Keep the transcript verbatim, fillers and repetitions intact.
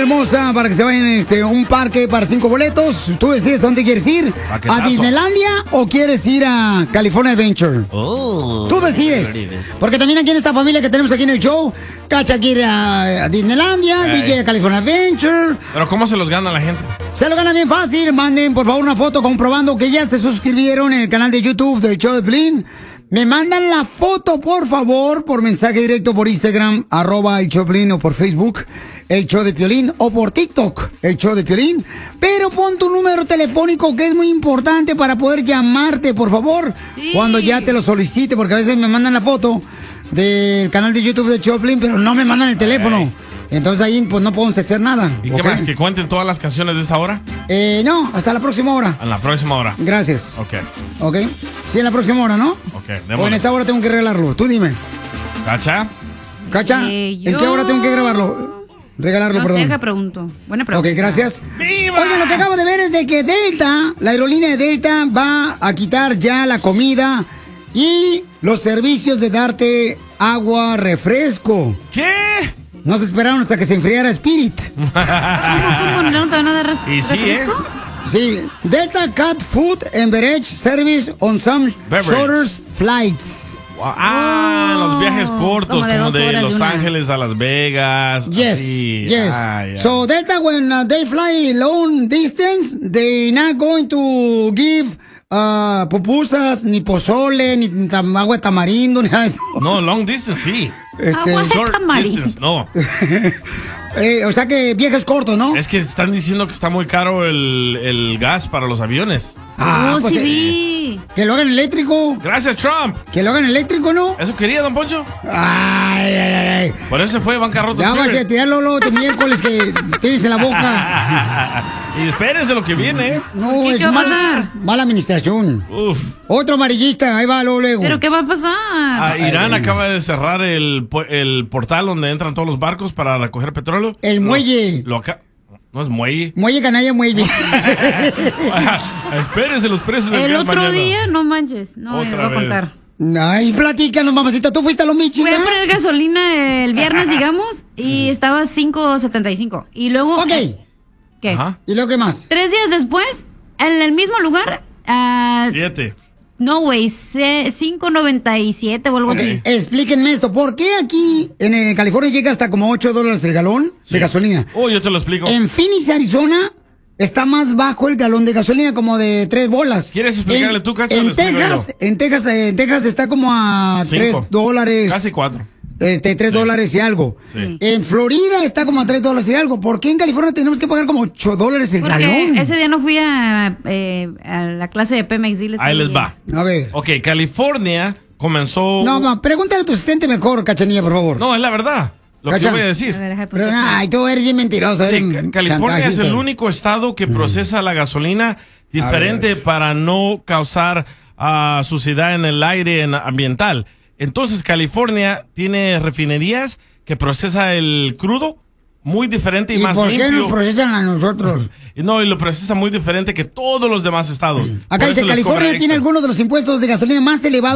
hermosa para que se vayan a este, un parque para cinco boletos. Tú decides dónde quieres ir. Paquetazo. ¿A Disneylandia o quieres ir a California Adventure? Oh, Tú decides. Porque también aquí en esta familia que tenemos aquí en el show, Cacha quiere a, a Disneylandia, Ey. D J a California Adventure. Pero ¿cómo se los gana la gente? Se lo gana bien fácil. Manden por favor una foto comprobando que ya se suscribieron en el canal de YouTube del show de Piolín. Me mandan la foto, por favor, por mensaje directo por Instagram, arroba el show de Piolín, o por Facebook, el show de Piolín, o por TikTok, el show de Piolín. Pero pon tu número telefónico, que es muy importante para poder llamarte, por favor, Sí. cuando ya te lo solicite, porque a veces me mandan la foto del canal de YouTube del show de Piolín, pero no me mandan el teléfono. Ey. Entonces ahí pues no podemos hacer nada. ¿Y ¿ok? qué más? ¿Que cuenten todas las canciones de esta hora? Eh, no, hasta la próxima hora. En la próxima hora. Gracias. Ok, ¿Ok? Sí, en la próxima hora, ¿no? ok. O en démosle. esta hora tengo que regalarlo. Tú dime. ¿Cacha? ¿Cacha? Eh, ¿En yo- qué hora tengo que grabarlo? Regalarlo, No sé, perdón. deja pregunto. Buena pregunta. Ok, gracias. ¡Viva! Oigan, lo que acabo de ver es de que Delta, la aerolínea de Delta, va a quitar ya la comida y los servicios de darte agua, refresco. ¿Qué? No se esperaron hasta que se enfriara Spirit. ¿Cómo, cómo? ¿No te van a dar res- Y sí, ¿eh? refresco? Sí, Delta cut food and beverage service on some Beverage. shorter flights. Ah, los viajes cortos, Como como de de, dos horas Los de una. Ángeles a Las Vegas. Yes, así. yes. Ah, ya. So Delta, when uh, they fly long distance, they not going to give uh, pupusas, ni pozole, ni tam- agua de tamarindo, ni nada de eso. No, long distance, sí. Este, Agua de Short tamarindo. distance, no. eh, o sea que viajes cortos, ¿no? Es que están diciendo que está muy caro el, el gas para los aviones. Ah, oh, pues, sí eh, vi. que lo hagan eléctrico. Gracias, Trump. Que lo hagan eléctrico, ¿no? ¿Eso quería, don Poncho? Ay, ay, ay, ay. Por eso se fue bancarrota. Ya vas a Spirit. tirarlo luego de miércoles que tienes en la boca. Y espérense lo que viene, ¿eh? No, ¿Qué- es qué va a mala, pasar? mala administración. Uf. Otro amarillista, ahí va luego, luego. ¿Pero qué va a pasar? Ah, Irán acaba de cerrar el, pu- el portal donde entran todos los barcos para recoger petróleo. El Lo- muelle. Lo acá. No es muelle. Muelle canalla, muelle. Espérense los precios del El gas otro mañana. día, no manches. No, Otra les voy a vez. contar. Ay, platícanos, mamacita. ¿Tú fuiste a los Michi? Fui a poner gasolina el viernes, digamos, y estaba cinco setenta y cinco. Y luego... Ok. ¿Qué? Ajá. ¿Y luego qué más? Tres días después, en el mismo lugar, ah, Siete. no, güey, se- cinco noventa y siete o algo Ok, así. explíquenme esto. ¿Por qué aquí en eh, California llega hasta como ocho dólares el galón Sí. de gasolina? Oh, yo te lo explico. En Phoenix, Arizona, está más bajo el galón de gasolina, como de tres bolas. ¿Quieres explicarle En- tú, Cacho, o En le explico Texas, en Texas, eh, en Texas está como a Cinco. tres dólares. Casi cuatro. Este, tres dólares y algo. Sí. En Florida está como a tres dólares y algo. ¿Por qué en California tenemos que pagar como ocho dólares el Porque galón? ese día no fui a, eh, a la clase de Pemex. Dile Ahí tú, les y- va. A ver. Ok, California comenzó... No, no, pregúntale a tu asistente mejor, Cachanilla, por favor. No, es la verdad. Lo que Cacha. yo voy a A decir. ver, deja de Pero, apuntar. ay, tú eres bien mentiroso. Sí, Eres Ca- un California es chantajista. el único estado que procesa la gasolina diferente para no causar ah, suciedad en el aire en- ambiental. Entonces, California tiene refinerías que procesa el crudo muy diferente y, ¿Y más por qué limpio. nos procesan a nosotros? Y no, y lo procesa muy diferente que todos los demás estados. Acá Por dice, eso les California cobra tiene extra. algunos de los impuestos de gasolina más elevados